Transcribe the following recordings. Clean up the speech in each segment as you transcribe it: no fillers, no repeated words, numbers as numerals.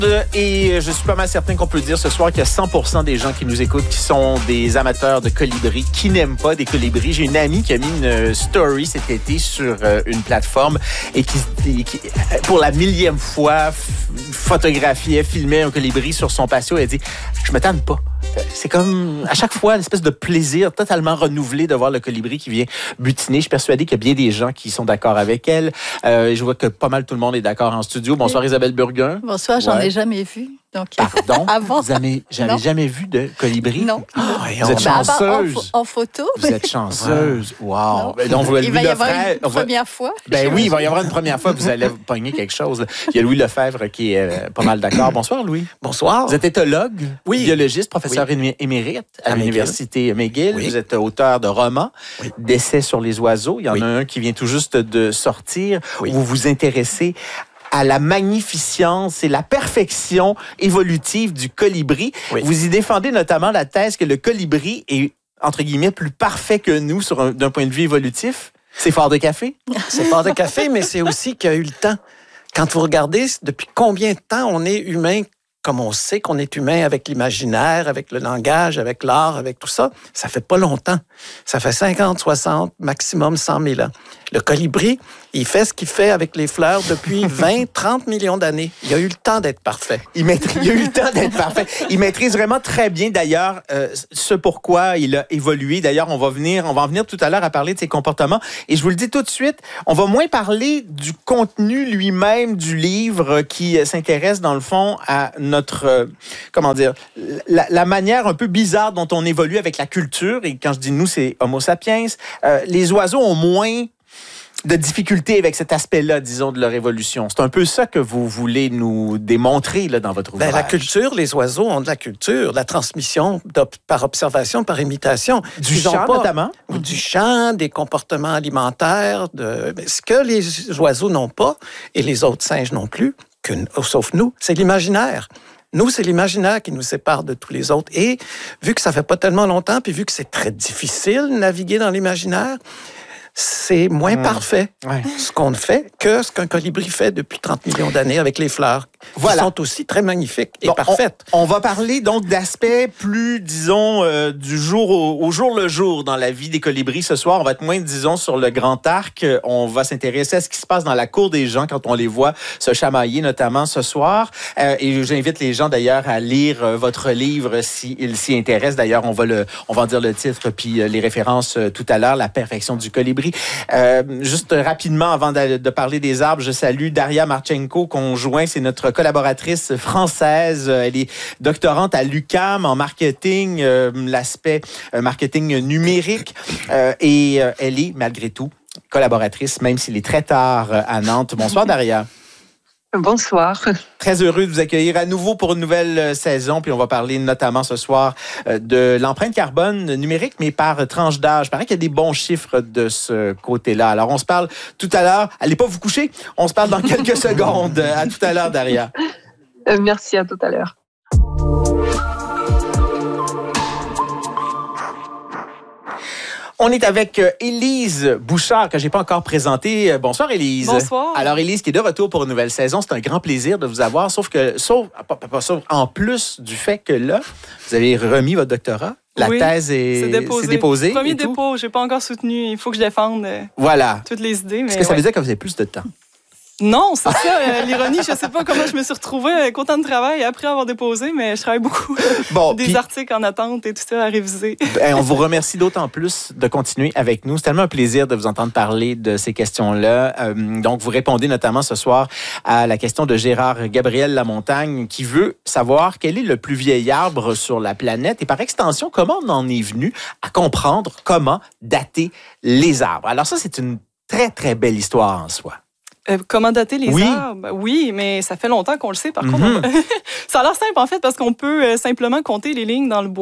Et je suis pas mal certain qu'on peut dire ce soir qu'il y a 100% des gens qui nous écoutent qui sont des amateurs de colibris, qui n'aiment pas des colibris. J'ai une amie qui a mis une story cet été sur une plateforme et qui pour la millième fois, photographiait, filmait un colibri sur son patio et elle dit « Je me tanne pas ». C'est comme, à chaque fois, une espèce de plaisir totalement renouvelé de voir le colibri qui vient butiner. Je suis persuadé qu'il y a bien des gens qui sont d'accord avec elle. Je vois que pas mal tout le monde est d'accord en studio. Bonsoir Isabelle Burgun. Bonsoir, j'en ai jamais vu. Donc, pardon? Avant. Vous n'avez jamais vu de colibri? Non. Vous êtes chanceuse. En photo. Vous êtes chanceuse. Wow. Donc, vous il va y avoir une première fois. Ben oui, il va y avoir une première fois. Vous allez pogner quelque chose. Il y a Louis Lefebvre qui est pas mal d'accord. Bonsoir, Louis. Bonsoir. Vous êtes éthologue, biologiste, professeur émérite à l'Université McGill. Oui. Vous êtes auteur de romans, d'essais sur les oiseaux. Il y en a un qui vient tout juste de sortir où vous vous intéressez à la magnificence et la perfection évolutive du colibri. Oui. Vous y défendez notamment la thèse que le colibri est, entre guillemets, plus parfait que nous d'un point de vue évolutif. C'est fort de café? C'est fort de café, mais c'est aussi qu'il y a eu le temps. Quand vous regardez depuis combien de temps on est humain, comme on sait qu'on est humain avec l'imaginaire, avec le langage, avec l'art, avec tout ça, ça fait pas longtemps. Ça fait 50, 60, maximum 100 000 ans. Le colibri, il fait ce qu'il fait avec les fleurs depuis 20, 30 millions d'années. Il a eu le temps d'être parfait. Il a eu le temps d'être parfait. Il maîtrise vraiment très bien, d'ailleurs, ce pourquoi il a évolué. D'ailleurs, on va en venir tout à l'heure à parler de ses comportements. Et je vous le dis tout de suite, on va moins parler du contenu lui-même du livre qui s'intéresse, dans le fond, à notre, la manière un peu bizarre dont on évolue avec la culture. Et quand je dis nous, c'est Homo sapiens. Les oiseaux ont moins de difficultés avec cet aspect-là, disons, de leur évolution. C'est un peu ça que vous voulez nous démontrer là, dans votre ouvrage. La culture, les oiseaux ont de la culture, de la transmission par observation, par imitation. Du chant, notamment? Du chant, des comportements alimentaires. Ce que les oiseaux n'ont pas, et les autres singes non plus, sauf nous, c'est l'imaginaire. Nous, c'est l'imaginaire qui nous sépare de tous les autres. Et vu que ça fait pas tellement longtemps, puis vu que c'est très difficile de naviguer dans l'imaginaire, c'est moins parfait ce qu'on fait que ce qu'un colibri fait depuis 30 millions d'années avec les fleurs, qui sont aussi très magnifiques et parfaites. On va parler donc d'aspects plus, disons, du jour au jour le jour dans la vie des colibris. Ce soir, on va être moins, disons, sur le grand arc. On va s'intéresser à ce qui se passe dans la cour des gens quand on les voit se chamailler, notamment ce soir. Et j'invite les gens, d'ailleurs, à lire votre livre s'ils s'y intéressent. D'ailleurs, on va en dire le titre puis les références tout à l'heure, La perfection du colibri. Juste rapidement, avant de parler des arbres, je salue Daria Marchenko, conjoint, c'est notre collaboratrice française. Elle est doctorante à l'UQAM en marketing, l'aspect marketing numérique. Et elle est, malgré tout, collaboratrice, même s'il est très tard à Nantes. Bonsoir, Daria. Bonsoir. Très heureux de vous accueillir à nouveau pour une nouvelle saison. Puis on va parler notamment ce soir de l'empreinte carbone numérique, mais par tranche d'âge. Il paraît qu'il y a des bons chiffres de ce côté-là. Alors on se parle tout à l'heure. Allez pas vous coucher. On se parle dans quelques secondes. À tout à l'heure, Daria. Merci, à tout à l'heure. On est avec Élise Bouchard, que je n'ai pas encore présentée. Bonsoir, Élise. Bonsoir. Alors, Élise, qui est de retour pour une nouvelle saison. C'est un grand plaisir de vous avoir, sauf en plus du fait que là, vous avez remis votre doctorat. La thèse est déposée. Premier dépôt, je n'ai pas encore soutenu. Il faut que je défende toutes les idées. Est-ce que ça veut dire que vous avez plus de temps? Non, c'est ça, l'ironie. Je ne sais pas comment je me suis retrouvée avec autant de travail après avoir déposé, mais je travaille beaucoup. Des articles en attente et tout ça à réviser. On vous remercie d'autant plus de continuer avec nous. C'est tellement un plaisir de vous entendre parler de ces questions-là. Donc, vous répondez notamment ce soir à la question de Gérard Gabriel Lamontagne qui veut savoir quel est le plus vieil arbre sur la planète et par extension, comment on en est venu à comprendre comment dater les arbres. Alors ça, c'est une très, très belle histoire en soi. Comment dater les arbres? Oui, mais ça fait longtemps qu'on le sait. Par contre, ça a l'air simple, en fait, parce qu'on peut simplement compter les lignes dans le bois.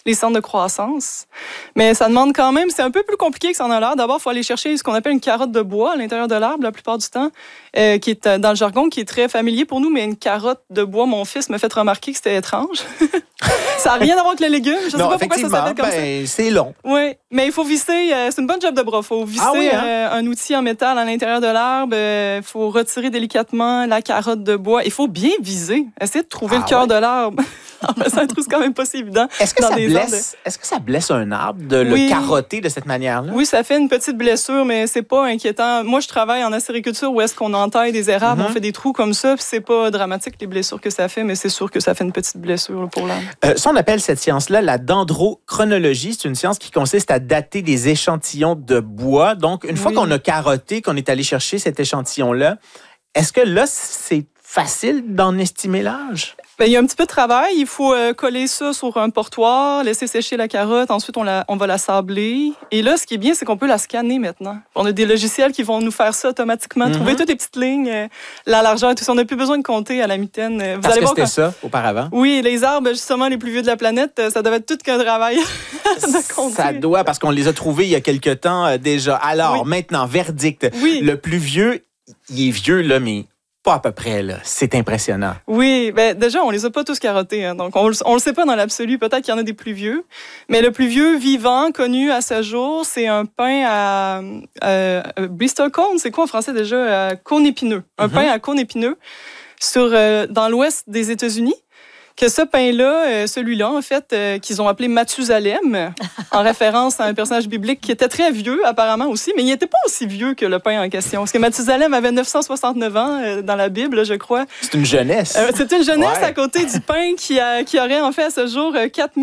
les centres de croissance. Mais ça demande quand même, c'est un peu plus compliqué que ça en a l'air. D'abord, il faut aller chercher ce qu'on appelle une carotte de bois à l'intérieur de l'arbre la plupart du temps, qui est dans le jargon, qui est très familier pour nous, mais une carotte de bois, mon fils m'a fait remarquer que c'était étrange. Ça n'a rien à voir avec le légume. Je ne sais pas pourquoi ça s'appelle comme ça. C'est long. Oui, mais il faut visser, c'est une bonne job de bras. Il faut visser un outil en métal à l'intérieur de l'arbre. Il faut retirer délicatement la carotte de bois. Il faut bien viser. Essayer de trouver le cœur de l'arbre. C'est un trou, c'est quand même pas si évident. Est-ce que ça blesse un arbre de le carotter de cette manière-là? Oui, ça fait une petite blessure, mais c'est pas inquiétant. Moi, je travaille en acériculture où est-ce qu'on entaille des érables, on fait des trous comme ça, puis c'est pas dramatique les blessures que ça fait, mais c'est sûr que ça fait une petite blessure pour l'arbre. Ça, on appelle cette science-là la dendrochronologie. C'est une science qui consiste à dater des échantillons de bois. Donc, une fois qu'on a carotté, qu'on est allé chercher cet échantillon-là, est-ce que là, c'est facile d'en estimer l'âge? Il y a un petit peu de travail. Il faut coller ça sur un portoir, laisser sécher la carotte. Ensuite, on va la sabler. Et là, ce qui est bien, c'est qu'on peut la scanner maintenant. On a des logiciels qui vont nous faire ça automatiquement. Trouver toutes les petites lignes, la largeur et tout ça. On n'a plus besoin de compter à la mitaine. Parce que c'était ça auparavant? Oui, les arbres, justement, les plus vieux de la planète, ça devait être tout qu'un travail de compter. Ça doit, parce qu'on les a trouvés il y a quelque temps déjà. Alors, maintenant, verdict. Oui. Le plus vieux, il est vieux, là, mais... pas à peu près, là. C'est impressionnant. Oui, déjà, on les a pas tous carottés. Hein, donc, on le sait pas dans l'absolu. Peut-être qu'il y en a des plus vieux. Mais le plus vieux vivant connu à ce jour, c'est un pin à Bristol Cone. C'est quoi en français déjà? Cône épineux. Un pin à cône épineux dans l'ouest des États-Unis. Que ce pain-là, celui-là, en fait, qu'ils ont appelé Mathusalem, en référence à un personnage biblique qui était très vieux, apparemment aussi, mais il n'était pas aussi vieux que le pain en question. Parce que Mathusalem avait 969 ans dans la Bible, je crois. C'est une jeunesse. C'est une jeunesse à côté du pain qui aurait, en fait, à ce jour,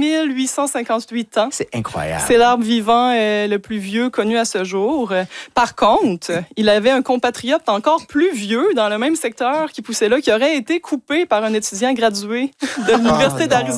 4858 ans. C'est incroyable. C'est l'arbre vivant le plus vieux connu à ce jour. Par contre, il avait un compatriote encore plus vieux dans le même secteur qui poussait là, qui aurait été coupé par un étudiant gradué de l'Université d'Arizona.